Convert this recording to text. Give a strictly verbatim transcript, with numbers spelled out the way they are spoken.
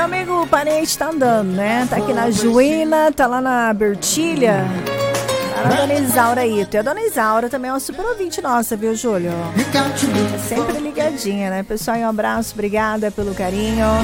amigo Parente tá andando, né? Tá aqui na Juína, tá lá na Bertilha. Tá na Dona Isaura aí. Tu é a Dona Isaura, também é uma super ouvinte nossa, viu, Júlio? É sempre ligadinha, né? Pessoal, um abraço, obrigada pelo carinho.